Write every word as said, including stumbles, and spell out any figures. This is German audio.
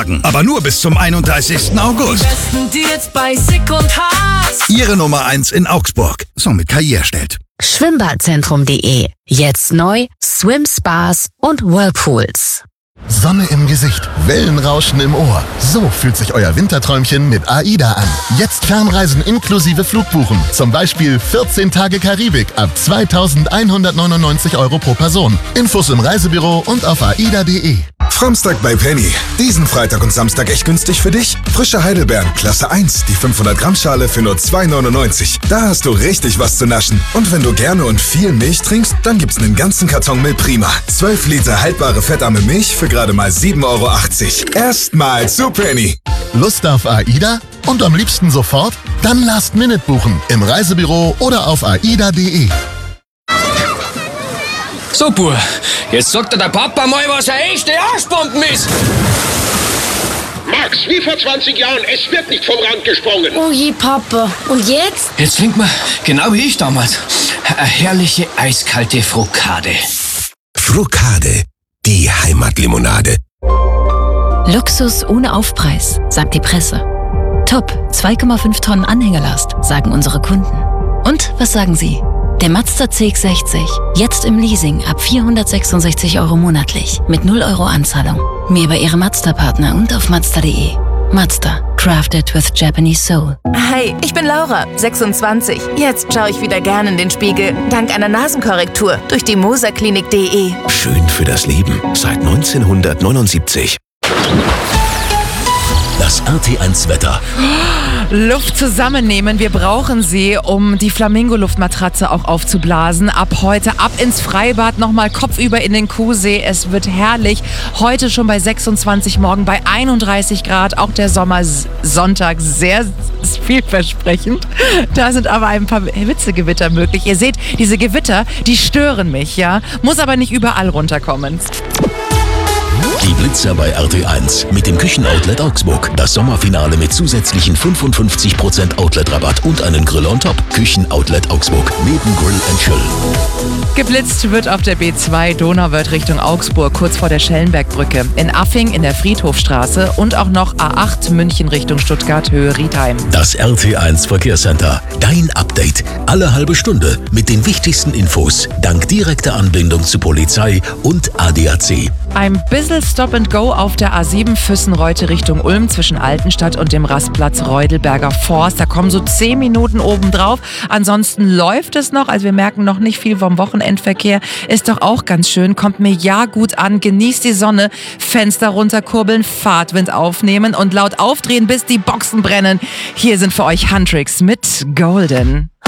Tagen. Aber nur bis zum einunddreißigsten August. Die besten Deals bei Sick und Haas. Ihre Nummer eins in Augsburg. Somit Karriere stellt. Schwimmbadzentrum punkt de. Jetzt neu Swim Spas und Whirlpools. Sonne im Gesicht, Wellenrauschen im Ohr. So fühlt sich euer Winterträumchen mit AIDA an. Jetzt Fernreisen inklusive Flugbuchen. Zum Beispiel vierzehn Tage Karibik ab zweitausendeinhundertneunundneunzig Euro pro Person. Infos im Reisebüro und auf aida punkt de. Framstag bei Penny. Diesen Freitag und Samstag echt günstig für dich. Frische Heidelbeeren, Klasse eins, die fünfhundert Gramm Schale für nur zwei neunundneunzig. Da hast du richtig was zu naschen. Und wenn du gerne und viel Milch trinkst, dann gibt's einen ganzen Karton Milch Prima. zwölf Liter haltbare fettarme Milch für gerade mal sieben Euro achtzig. Erstmal zu Penny. Lust auf AIDA? Und am liebsten sofort? Dann Last Minute buchen. Im Reisebüro oder auf aida punkt de. So, Bur, jetzt sagt dir der Papa mal, was eine echte Arschbomben ist. Max, wie vor zwanzig Jahren, es wird nicht vom Rand gesprungen. Oh je, Papa. Und jetzt? Jetzt trinkt man, genau wie ich damals, eine herrliche eiskalte Frukade. Frukade, die Heimatlimonade. Luxus ohne Aufpreis, sagt die Presse. Top, zwei Komma fünf Tonnen Anhängerlast, sagen unsere Kunden. Und was sagen Sie? Der Mazda C X sechzig, jetzt im Leasing ab vierhundertsechsundsechzig Euro monatlich, mit null Euro Anzahlung. Mehr bei Ihrem Mazda-Partner und auf mazda punkt de. Mazda, crafted with Japanese soul. Hi, ich bin Laura, sechsundzwanzig. Jetzt schaue ich wieder gern in den Spiegel, dank einer Nasenkorrektur durch die moserklinik punkt de. Schön für das Leben, seit neunzehnhundertneunundsiebzig. Das R T eins Wetter. Luft zusammennehmen, wir brauchen sie, um die Flamingo-Luftmatratze auch aufzublasen. Ab heute ab ins Freibad, nochmal kopfüber in den Kuhsee. Es wird herrlich. Heute schon bei sechsundzwanzig, morgen bei einunddreißig Grad. Auch der Sommersonntag sehr vielversprechend. Da sind aber ein paar Hitzegewitter möglich. Ihr seht, diese Gewitter, die stören mich, ja. Muss aber nicht überall runterkommen. Die Blitzer bei R T eins mit dem Küchenoutlet Augsburg. Das Sommerfinale mit zusätzlichen fünfundfünfzig Prozent Outlet-Rabatt und einen Grill on top. Küchenoutlet Augsburg neben Grill and Chill. Geblitzt wird auf der B zwei Donauwörth Richtung Augsburg, kurz vor der Schellenbergbrücke. In Affing in der Friedhofstraße und auch noch A acht München Richtung Stuttgart, Höhe Riedheim. Das R T eins Verkehrscenter. Dein Update. Alle halbe Stunde mit den wichtigsten Infos. Dank direkter Anbindung zu Polizei und A D A C. Ein bisschen Stop and Go auf der A sieben Füssenreute Richtung Ulm zwischen Altenstadt und dem Rastplatz Reudelberger Forst. Da kommen so zehn Minuten obendrauf. Ansonsten läuft es noch. Also wir merken noch nicht viel vom Wochenendverkehr. Ist doch auch ganz schön. Kommt mir ja gut an. Genießt die Sonne. Fenster runterkurbeln, Fahrtwind aufnehmen und laut aufdrehen, bis die Boxen brennen. Hier sind für euch Huntrix mit Golden.